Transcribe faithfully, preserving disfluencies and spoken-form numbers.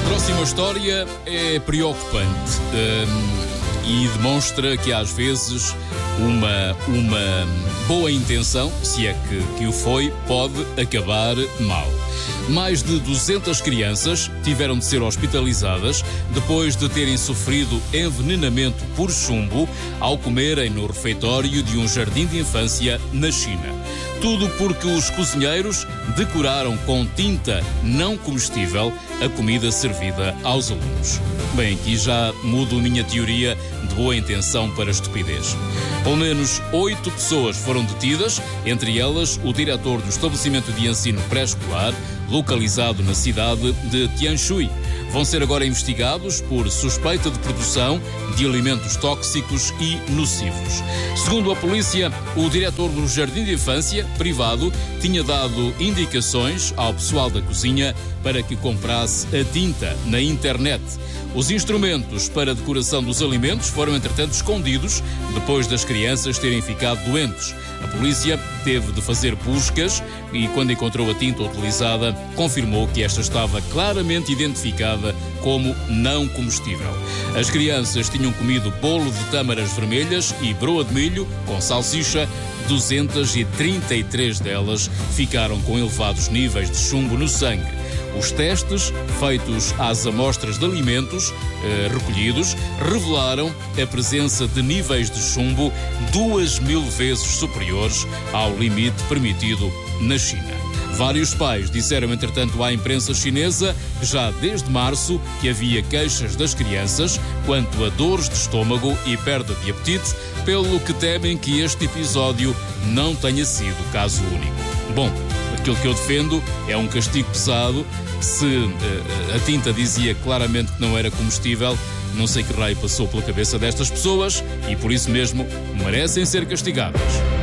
próxima história é preocupante hum, e demonstra que às vezes uma, uma boa intenção, se é que, que o foi, pode acabar mal. Mais de duzentas crianças tiveram de ser hospitalizadas depois de terem sofrido envenenamento por chumbo ao comerem no refeitório de um jardim de infância na China. Tudo porque os cozinheiros decoraram com tinta não comestível a comida servida aos alunos. Bem, aqui já mudo minha teoria de boa intenção para estupidez. Pelo menos oito pessoas foram detidas, entre elas o diretor do estabelecimento de ensino pré-escolar, localizado na cidade de Tianshui. Vão ser agora investigados por suspeita de produção de alimentos tóxicos e nocivos. Segundo a polícia, o diretor do jardim de infância privado tinha dado indicações ao pessoal da cozinha para que comprasse a tinta na internet. Os instrumentos para a decoração dos alimentos foram, entretanto, escondidos depois das crianças terem ficado doentes. A polícia teve de fazer buscas e, quando encontrou a tinta utilizada, confirmou que esta estava claramente identificada como não comestível. As crianças tinham comido bolo de tâmaras vermelhas e broa de milho com salsicha. duzentas e trinta e três delas ficaram com elevados níveis de chumbo no sangue. Os testes feitos às amostras de alimentos eh, recolhidos revelaram a presença de níveis de chumbo duas mil vezes superiores ao limite permitido na China. Vários pais disseram, entretanto, à imprensa chinesa, já desde março, que havia queixas das crianças quanto a dores de estômago e perda de apetite, pelo que temem que este episódio não tenha sido caso único. Bom, aquilo que eu defendo é um castigo pesado. Se uh, a tinta dizia claramente que não era comestível, não sei que raio passou pela cabeça destas pessoas e por isso mesmo merecem ser castigadas.